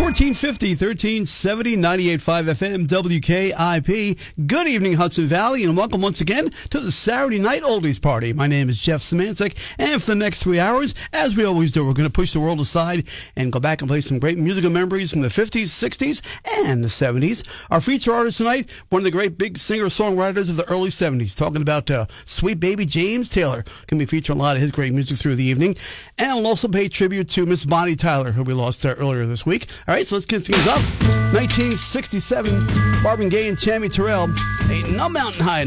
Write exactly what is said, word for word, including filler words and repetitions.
fourteen fifty, thirteen seventy, ninety-eight point five F M, W K I P. Good evening, Hudson Valley, and welcome once again to the Saturday Night Oldies Party. My name is Jeff Szymanczyk, and for the next three hours, as we always do, we're going to push the world aside and go back and play some great musical memories from the fifties, sixties, and the seventies. Our feature artist tonight, one of the great big singer-songwriters of the early seventies, talking about uh, Sweet Baby James Taylor. Going to be featuring a lot of his great music through the evening. And we'll also pay tribute to Miss Bonnie Tyler, who we lost uh, earlier this week. All right, so let's get things up. nineteen sixty-seven, Marvin Gaye and Tammy Terrell, Ain't No Mountain High.